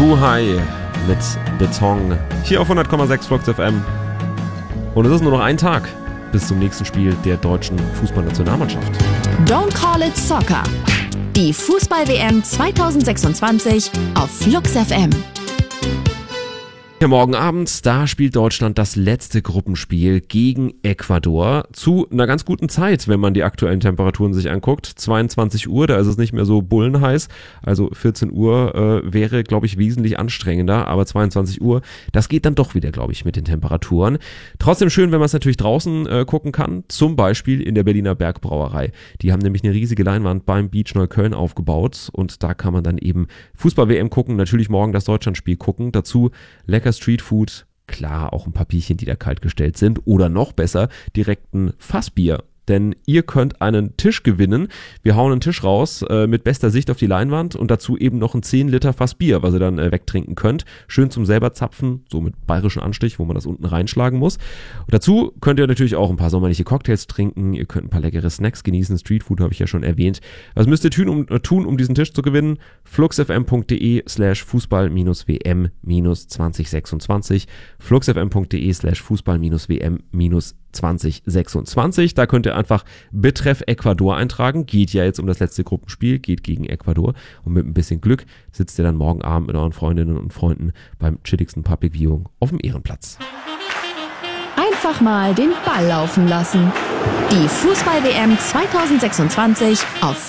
Buhai mit Beton hier auf 100,6 Flux FM. Und es ist nur noch ein Tag bis zum nächsten Spiel der deutschen Fußballnationalmannschaft. Don't call it soccer. Die Fußball-WM 2026 auf Flux FM. Ja, morgen Abend, da spielt Deutschland das letzte Gruppenspiel gegen Ecuador zu einer ganz guten Zeit, wenn man die aktuellen Temperaturen sich anguckt. 22 Uhr, da ist es nicht mehr so bullenheiß, also 14 Uhr wäre, glaube ich, wesentlich anstrengender, aber 22 Uhr, das geht dann doch wieder, glaube ich, mit den Temperaturen. Trotzdem schön, wenn man es natürlich draußen gucken kann, zum Beispiel in der Berliner Bergbrauerei. Die haben nämlich eine riesige Leinwand beim Beach Neukölln aufgebaut und da kann man dann eben Fußball-WM gucken, natürlich morgen das Deutschlandspiel gucken, dazu lecker Streetfood, klar auch ein paar Bierchen, die da kalt gestellt sind oder noch besser, direkt ein Fassbier. Denn ihr könnt einen Tisch gewinnen. Wir hauen einen Tisch raus mit bester Sicht auf die Leinwand und dazu eben noch ein 10 Liter Fass Bier, was ihr dann wegtrinken könnt. Schön zum selber zapfen, so mit bayerischem Anstich, wo man das unten reinschlagen muss. Und dazu könnt ihr natürlich auch ein paar sommerliche Cocktails trinken. Ihr könnt ein paar leckere Snacks genießen. Streetfood habe ich ja schon erwähnt. Was müsst ihr tun, um diesen Tisch zu gewinnen? fluxfm.de/Fußball-WM-2026 fluxfm.de/Fußball-WM-2026. Da könnt ihr einfach Betreff Ecuador eintragen. Geht ja jetzt um das letzte Gruppenspiel, geht gegen Ecuador. Und mit ein bisschen Glück sitzt ihr dann morgen Abend mit euren Freundinnen und Freunden beim chilligsten Public Viewing auf dem Ehrenplatz. Einfach mal den Ball laufen lassen. Die Fußball-WM 2026 auf